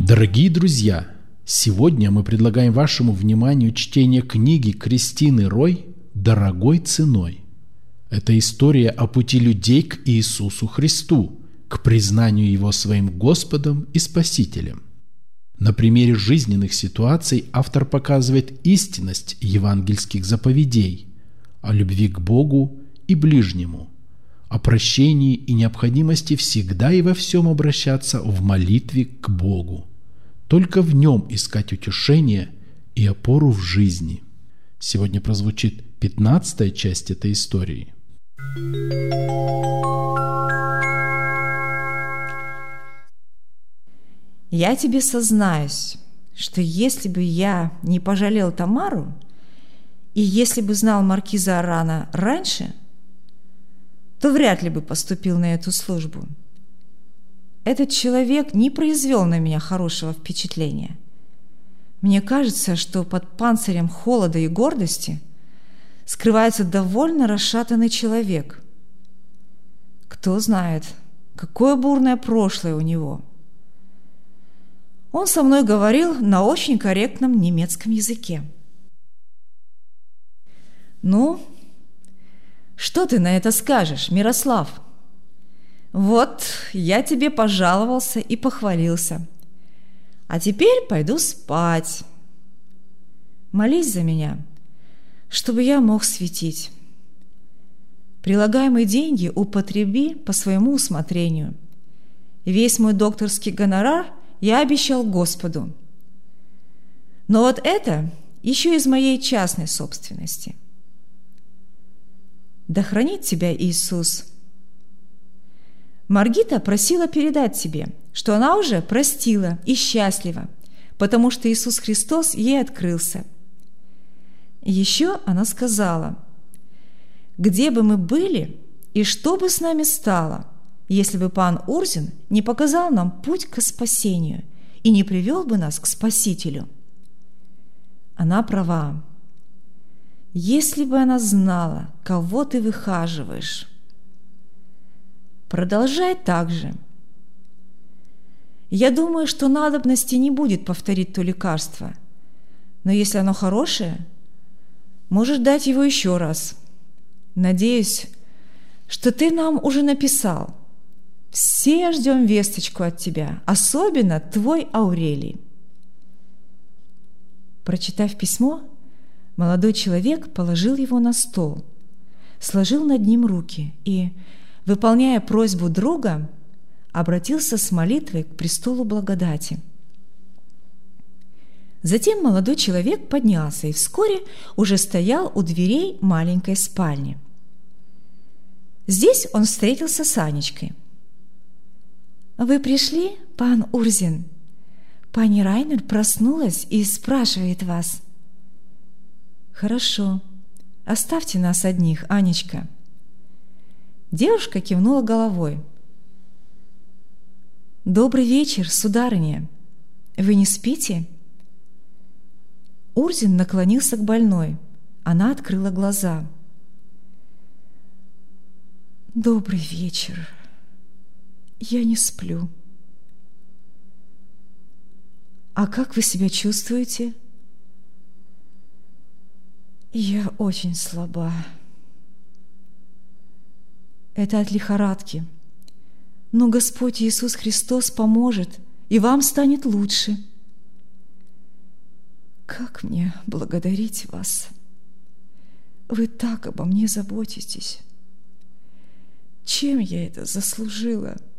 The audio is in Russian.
Дорогие друзья, сегодня мы предлагаем вашему вниманию чтение книги Кристины Рой «Дорогой ценой». Это история о пути людей к Иисусу Христу, к признанию Его своим Господом и Спасителем. На примере жизненных ситуаций автор показывает истинность евангельских заповедей о любви к Богу и ближнему, о прощении и необходимости всегда и во всем обращаться в молитве к Богу, только в Нем искать утешение и опору в жизни. Сегодня прозвучит 15-я часть этой истории. Я тебе сознаюсь, что если бы я не пожалел Тамару, и если бы знал маркиза Арана раньше, то вряд ли бы поступил на эту службу. Этот человек не произвел на меня хорошего впечатления. Мне кажется, что под панцирем холода и гордости скрывается довольно расшатанный человек. Кто знает, какое бурное прошлое у него. Он со мной говорил на очень корректном немецком языке. «Ну, что ты на это скажешь, Мирослав? Вот, я тебе пожаловался и похвалился. А теперь пойду спать. Молись за меня, чтобы я мог светить. Прилагаемые деньги употреби по своему усмотрению. Весь мой докторский гонорар я обещал Господу. Но вот это еще из моей частной собственности. Да хранит тебя Иисус. Маргита просила передать тебе, что она уже простила и счастлива, потому что Иисус Христос ей открылся. И еще она сказала: где бы мы были и что бы с нами стало, если бы пан Урзин не показал нам путь к спасению и не привел бы нас к Спасителю. Она права. Если бы она знала, кого ты выхаживаешь. Продолжай так же. Я думаю, что надобности не будет повторить то лекарство, но если оно хорошее, можешь дать его еще раз. Надеюсь, что ты нам уже написал. Все ждем весточку от тебя, особенно твой Аурелий». Прочитав письмо, молодой человек положил его на стол, сложил над ним руки и, выполняя просьбу друга, обратился с молитвой к престолу благодати. Затем молодой человек поднялся и вскоре уже стоял у дверей маленькой спальни. Здесь он встретился с Анечкой. «Вы пришли, пан Урзин? Пани Райнер проснулась и спрашивает вас». «Хорошо. Оставьте нас одних, Анечка». Девушка кивнула головой. «Добрый вечер, сударыня. Вы не спите?» Урзин наклонился к больной. Она открыла глаза. «Добрый вечер. Я не сплю». «А как вы себя чувствуете?» «Я очень слаба». «Это от лихорадки. Но Господь Иисус Христос поможет, и вам станет лучше». «Как мне благодарить вас? Вы так обо мне заботитесь. Чем я это заслужила?»